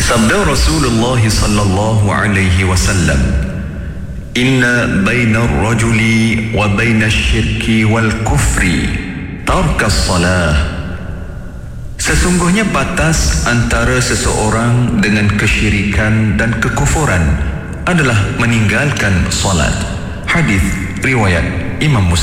Sabda Rasulullah sallallahu alaihi wasallam, "Inna baina ar-rajuli wa baina asy-syirki wal kufri tarkas salah." Sesungguhnya batas antara seseorang dengan kesyirikan dan kekufuran adalah meninggalkan salat. Hadis riwayat Imam Muslim.